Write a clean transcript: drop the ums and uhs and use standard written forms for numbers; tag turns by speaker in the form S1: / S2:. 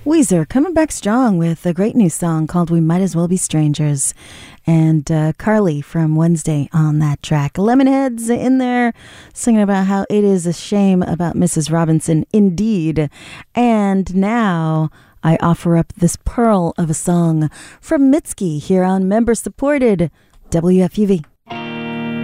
S1: Weezer coming back strong with a great new song called We Might As Well Be Strangers. And Carly from Wednesday on that track. Lemonheads in there singing about how it is a shame about Mrs. Robinson indeed. And now I offer up this pearl of a song from Mitski here on member-supported WFUV.